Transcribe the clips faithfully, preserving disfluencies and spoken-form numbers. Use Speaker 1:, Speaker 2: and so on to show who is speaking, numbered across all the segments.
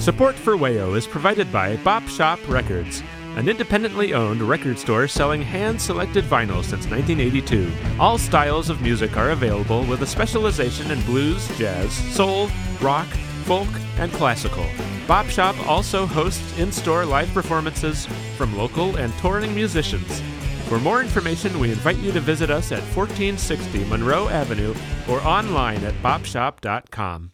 Speaker 1: Support for W A O is provided by Bop Shop Records, an independently owned record store selling hand-selected vinyl since nineteen eighty-two. All styles of music are available with a specialization in blues, jazz, soul, rock, folk, and classical. Bop Shop also hosts in-store live performances from local and touring musicians. For more information, we invite you to visit us at fourteen sixty Monroe Avenue or online at bop shop dot com.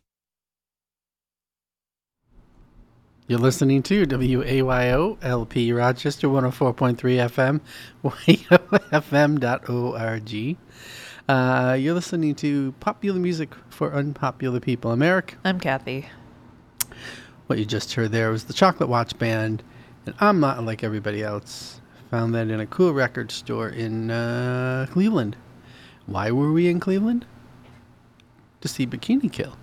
Speaker 2: You're listening to W A Y O L P Rochester one oh four point three F M, Y O F M dot org. Uh, you're listening to popular music for unpopular people. I'm Eric.
Speaker 3: I'm Kathy.
Speaker 2: What you just heard there was the Chocolate Watch Band, and I'm not like everybody else. Found that in a cool record store in uh, Cleveland. Why were we in Cleveland? To see Bikini Kill.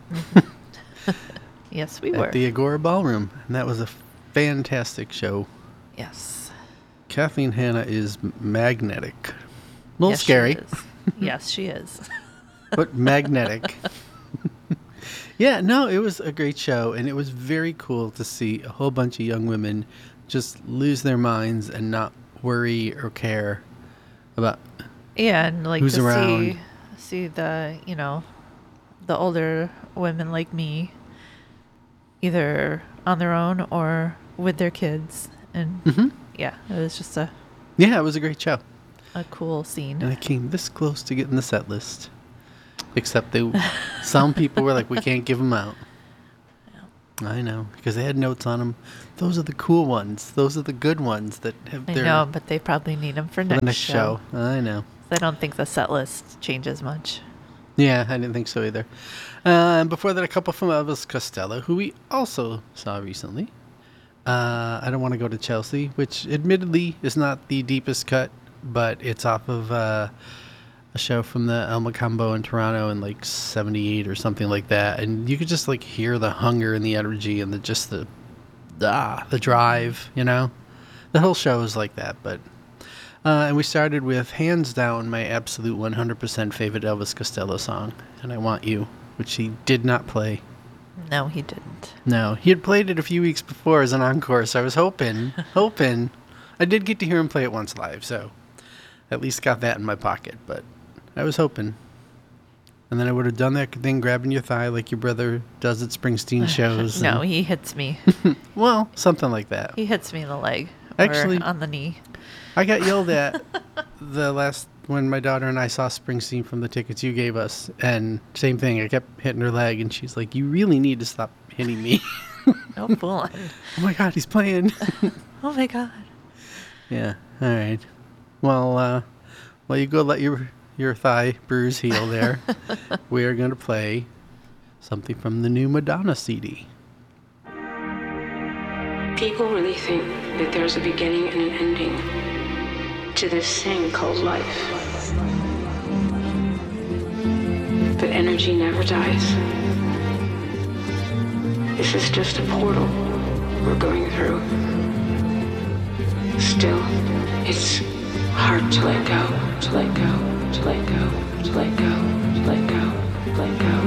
Speaker 3: Yes, we
Speaker 2: At
Speaker 3: were.
Speaker 2: At the Agora Ballroom. And that was a fantastic show.
Speaker 3: Yes.
Speaker 2: Kathleen Hanna is magnetic. A little
Speaker 3: yes,
Speaker 2: scary.
Speaker 3: She is. Yes, she is.
Speaker 2: But magnetic. Yeah, no, it was a great show. And it was very cool to see a whole bunch of young women just lose their minds and not worry or care about
Speaker 3: yeah, and like
Speaker 2: who's
Speaker 3: to
Speaker 2: around.
Speaker 3: see see the, you know, the older women like me either on their own or with their kids, and
Speaker 2: mm-hmm.
Speaker 3: yeah, it was just a
Speaker 2: yeah, it was a great show,
Speaker 3: a cool scene.
Speaker 2: and I came this close to getting the set list, except they some people were like, we can't give them out. I know, because they had notes on them. Those are the cool ones. Those are the good ones that have
Speaker 3: I
Speaker 2: their...
Speaker 3: know, but they probably need them for,
Speaker 2: for
Speaker 3: next,
Speaker 2: the next
Speaker 3: show.
Speaker 2: show. I know.
Speaker 3: I don't think the set list changes much.
Speaker 2: Yeah, I didn't think so either. Uh, and before that, a couple from Elvis Costello, who we also saw recently. Uh, I Don't Want to Go to Chelsea, which admittedly is not the deepest cut, but it's off of uh, a show from the El Macambo in Toronto in like seventy-eight or something like that. And you could just like hear the hunger and the energy and the just the, ah, the drive, you know? The whole show is like that, but... Uh, and we started with, hands down, my absolute one hundred percent favorite Elvis Costello song, And I Want You, which he did not play.
Speaker 3: No, he didn't.
Speaker 2: No, he had played it a few weeks before as an encore, so I was hoping, hoping. I did get to hear him play it once live, so at least got that in my pocket, but I was hoping. And then I would have done that thing, grabbing your thigh like your brother does at Springsteen shows.
Speaker 3: No,
Speaker 2: and,
Speaker 3: he hits me.
Speaker 2: well, something like that.
Speaker 3: He hits me in the leg.
Speaker 2: Actually,
Speaker 3: or on the knee.
Speaker 2: I got yelled at the last when my daughter and I saw Springsteen from the tickets you gave us, and same thing. I kept hitting her leg, and she's like, "You really need to stop hitting me."
Speaker 3: No fooling.
Speaker 2: Oh my God, he's playing.
Speaker 3: Oh my God.
Speaker 2: Yeah. All right. Well, uh, well, you go let your your thigh bruise heal there. We are going to play something from the new Madonna C D.
Speaker 4: People really think that there's a beginning and an ending to this thing called life. But energy never dies. This is just a portal we're going through. Still, it's hard to let go, to let go, to let go, to let go, to let go, to let go.